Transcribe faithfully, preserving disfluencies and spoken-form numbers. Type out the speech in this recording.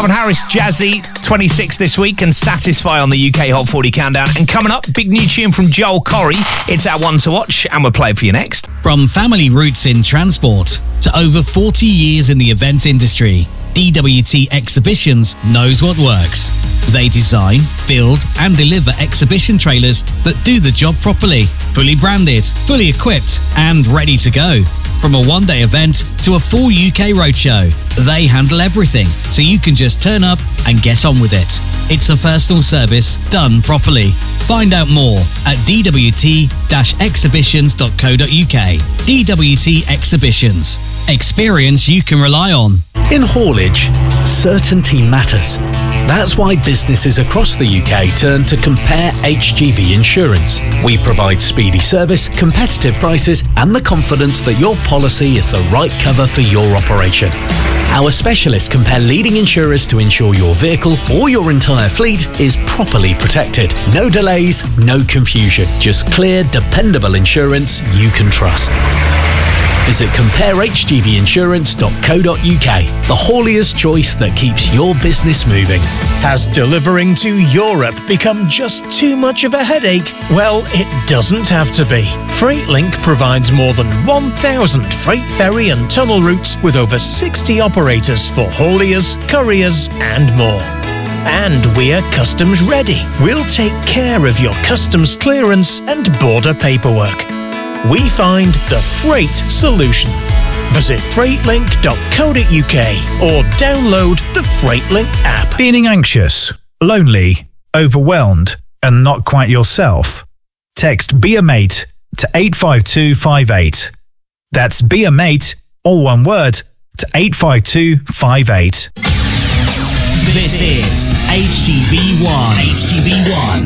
Calvin Harris, Jazzy, twenty-six this week, and Satisfy on the U K Hot forty Countdown. And coming up, big new tune from Joel Corry. It's our one to watch, and we'll play it for you next. From family roots in transport to over forty years in the event industry, D W T Exhibitions knows what works. They design, build and deliver exhibition trailers that do the job properly, fully branded, fully equipped and ready to go. From a one-day event to a full U K roadshow, they handle everything, so you can just turn up and get on with it. It's a personal service done properly. Find out more at d w t dash exhibitions dot co dot u k. D W T Exhibitions. Experience you can rely on. In haulage, certainty matters. That's why businesses across the U K turn to Compare H G V Insurance. We provide speedy service, competitive prices, and the confidence that your policy is the right cover for your operation. Our specialists compare leading insurers to ensure your vehicle or your entire fleet is properly protected. No delays, no confusion. Just clear, dependable insurance you can trust. Visit compare h g v insurance dot co dot u k, the haulier's choice that keeps your business moving. Has delivering to Europe become just too much of a headache? Well, it doesn't have to be. FreightLink provides more than one thousand freight ferry and tunnel routes with over sixty operators for hauliers, couriers and more. And we're customs ready. We'll take care of your customs clearance and border paperwork. We find the freight solution. Visit freightlink dot co dot u k or download the FreightLink app. Feeling anxious, lonely, overwhelmed, and not quite yourself? Text Be A Mate to eight five two five eight. That's Be A Mate, all one word, to eight five two five eight. This is H T V one. H T V one.